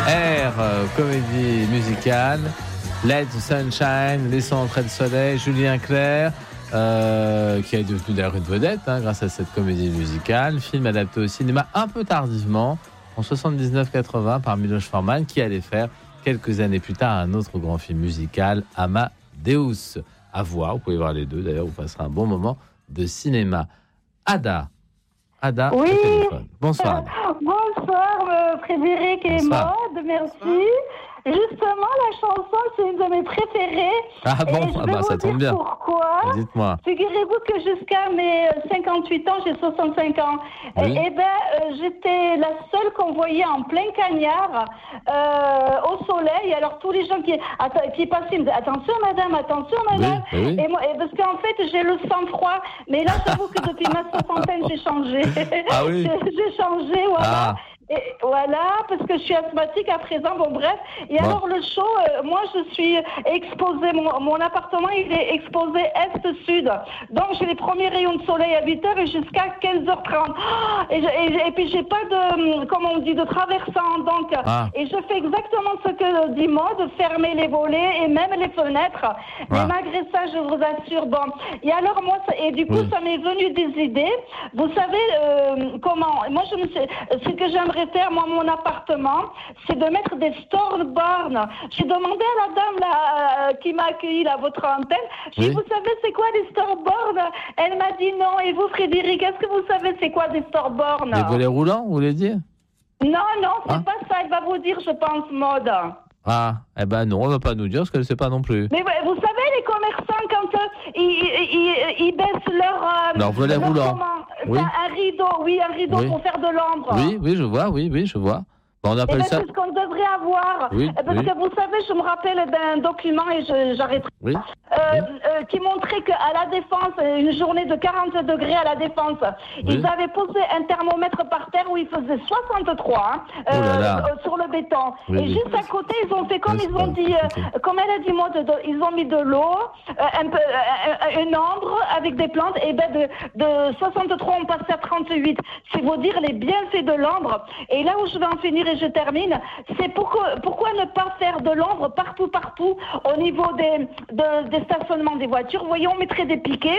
Air, comédie musicale. Let the Sunshine, Laissons entrer le soleil. Julien Clerc, qui est devenu d'ailleurs une vedette grâce à cette comédie musicale. Film adapté au cinéma un peu tardivement, en 79-80, par Miloš Forman, qui allait faire quelques années plus tard un autre grand film musical, Amadeus. À voir, vous pouvez voir les deux, d'ailleurs, vous passerez un bon moment de cinéma. Ada, oui. au téléphone. Bonsoir. Bonsoir, Frédéric et Maud, merci. Justement, la chanson, c'est une de mes préférées. Ah bon, ça tombe bien. Pourquoi ? Dites-moi. Figurez-vous que jusqu'à mes 58 ans, j'ai 65 ans. Oui. J'étais la seule qu'on voyait en plein cagnard au soleil. Alors tous les gens qui passaient me disaient attention madame. Oui. Et moi, parce qu'en fait, j'ai le sang-froid. Mais là, j'avoue que depuis ma soixantaine, j'ai changé. Ah oui. J'ai changé, voilà. Ah. Et voilà, parce que je suis asthmatique à présent, bon bref. Et alors le show, moi je suis exposée, mon appartement il est exposé est-sud. Donc j'ai les premiers rayons de soleil à 8h et jusqu'à 15h30. Et puis j'ai pas de, comment on dit, de traversant. Donc, et je fais exactement ce que dit Maud, fermer les volets et même les fenêtres. Mais malgré ça, je vous assure, bon. Et alors moi, ça m'est venu des idées. Vous savez comment, moi ce que j'aimerais faire, moi, mon appartement, c'est de mettre des storyboards. J'ai demandé à la dame là, qui m'a accueilli à votre antenne, j'ai dit, vous savez c'est quoi des storyboards ? Elle m'a dit non. Et vous, Frédéric, est-ce que vous savez c'est quoi des storyboards ? Des volets roulants, vous voulez dire ? Non, c'est pas ça. Elle va vous dire, je pense, Maud. Ah, eh ben non, on va pas nous dire, parce qu'elle ne sait pas non plus. Mais vous savez, les commerçants, quand ils baissent leur volet roulant. Un rideau pour faire de l'ombre. Oui, je vois. Bon, on appelle ça... C'est ce qu'on devrait avoir. Parce que vous savez, je me rappelle d'un document, et j'arrêterai, qui montrait qu'à la Défense, une journée de 40 degrés à la Défense, ils avaient posé un thermomètre par terre où il faisait 63 sur le béton. Et juste à côté, ils ont fait comme ils ont dit, comme elle a dit, ils ont mis de l'eau, une ombre avec des plantes, et de 63, on passait à 38. C'est vous dire les bienfaits de l'ombre. Et là où je vais en finir, et je termine, c'est pourquoi ne pas faire de l'ombre partout au niveau des stationnements des voitures. Vous voyez, on mettrait des piquets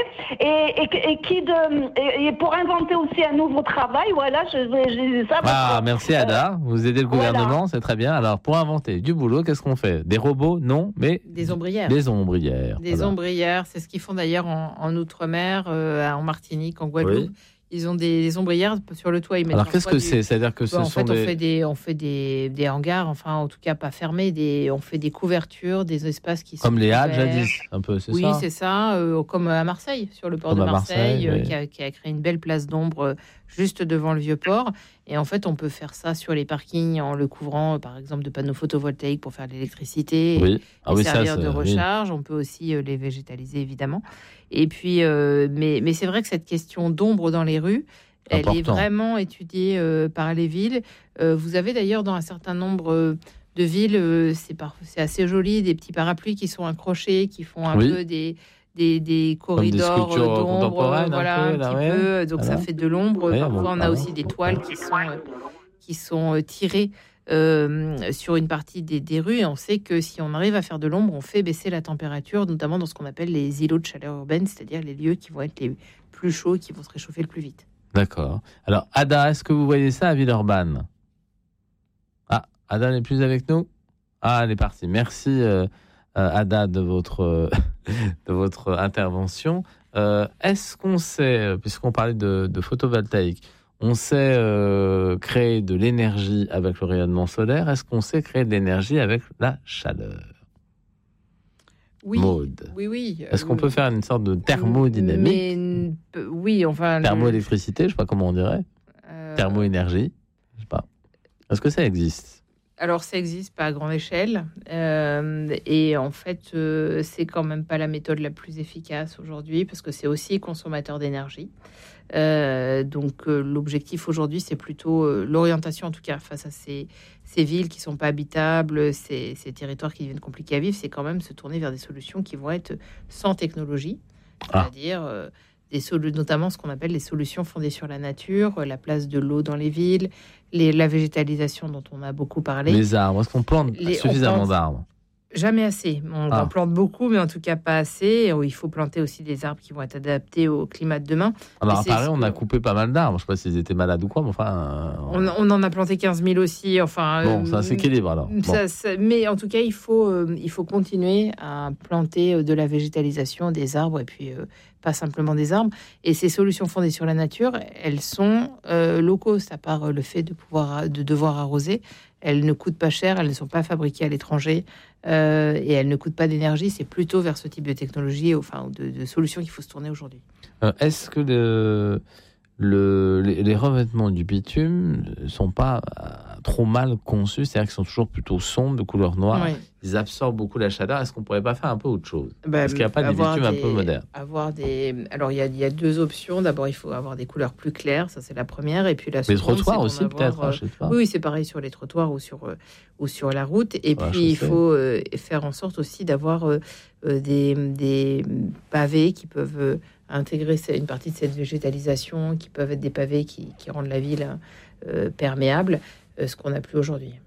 et pour inventer aussi un nouveau travail. Voilà, je ça. Merci Ada, vous aidez le gouvernement, c'est très bien. Alors pour inventer du boulot, qu'est-ce qu'on fait ? Des robots ? Non, mais des ombrières. Des ombrières. Des ombrières, c'est ce qu'ils font d'ailleurs en Outre-mer, en Martinique, en Guadeloupe. Ils ont des ombrières sur le toit. Alors qu'est-ce que c'est ? C'est-à-dire que on fait des hangars, enfin en tout cas pas fermés, on fait des couvertures, des espaces qui sont comme les Halles jadis, un peu, c'est ça ? Oui, c'est ça, comme à Marseille, sur le port de Marseille, qui a créé une belle place d'ombre juste devant le vieux port. Et en fait, on peut faire ça sur les parkings en le couvrant, par exemple, de panneaux photovoltaïques pour faire de l'électricité et servir de recharge. On peut aussi les végétaliser, évidemment. Et puis, mais c'est vrai que cette question d'ombre dans les rues, elle est vraiment étudiée par les villes. Vous avez d'ailleurs dans un certain nombre de villes, c'est assez joli, des petits parapluies qui sont accrochés, qui font un peu des corridors d'ombre, un petit peu. Donc ça fait de l'ombre. Parfois, on a aussi des toiles qui sont tirées sur une partie des rues, et on sait que si on arrive à faire de l'ombre, on fait baisser la température, notamment dans ce qu'on appelle les îlots de chaleur urbaine, c'est-à-dire les lieux qui vont être les plus chauds et qui vont se réchauffer le plus vite. D'accord. Alors Ada, est-ce que vous voyez ça à Villeurbanne ? Ada n'est plus avec nous ? Elle est partie. Merci Ada de votre intervention. Est-ce qu'on sait, puisqu'on parlait de photovoltaïque, on sait créer de l'énergie avec le rayonnement solaire. Est-ce qu'on sait créer de l'énergie avec la chaleur ? Maud. Oui. Est-ce qu'on peut faire une sorte de thermodynamique ? Thermoélectricité, je ne sais pas comment on dirait. Thermoénergie, je ne sais pas. Est-ce que ça existe ? Alors, ça existe pas à grande échelle. Et en fait, c'est quand même pas la méthode la plus efficace aujourd'hui parce que c'est aussi consommateur d'énergie. Donc, l'objectif aujourd'hui, c'est plutôt l'orientation, en tout cas, face à ces villes qui sont pas habitables, ces territoires qui deviennent compliqués à vivre, c'est quand même se tourner vers des solutions qui vont être sans technologie, c'est-à-dire notamment ce qu'on appelle les solutions fondées sur la nature, la place de l'eau dans les villes, la végétalisation dont on a beaucoup parlé. Les arbres, est-ce qu'on plante suffisamment d'arbres? Jamais assez. On en plante beaucoup, mais en tout cas pas assez. Il faut planter aussi des arbres qui vont être adaptés au climat de demain. Alors, à Paris, on a coupé pas mal d'arbres. Je ne sais pas s'ils étaient malades ou quoi, mais enfin... On en a planté 15 000 aussi. Enfin, bon, ça s'équilibre alors. Bon. Mais en tout cas, il faut continuer à planter de la végétalisation, des arbres, et puis pas simplement des arbres. Et ces solutions fondées sur la nature, elles sont low cost, à part le fait de devoir arroser. Elles ne coûtent pas cher, elles ne sont pas fabriquées à l'étranger et elles ne coûtent pas d'énergie. C'est plutôt vers ce type de technologie, de solutions qu'il faut se tourner aujourd'hui. Est-ce que les revêtements du bitume ne sont pas trop mal conçus? C'est-à-dire qu'ils sont toujours plutôt sombres, de couleur noire. Oui. Ils absorbent beaucoup la chaleur. Est-ce qu'on ne pourrait pas faire un peu autre chose? Est-ce qu'il n'y a pas des bitumes un peu modernes? Alors, il y a deux options. D'abord, il faut avoir des couleurs plus claires. Ça, c'est la première. Et puis, la seconde, les trottoirs aussi, peut-être. Oui, c'est pareil sur les trottoirs ou sur la route. Et puis, il faut faire en sorte aussi d'avoir des pavés qui peuvent intégrer une partie de cette végétalisation, qui peuvent être des pavés qui rendent la ville perméable, ce qu'on n'a plus aujourd'hui.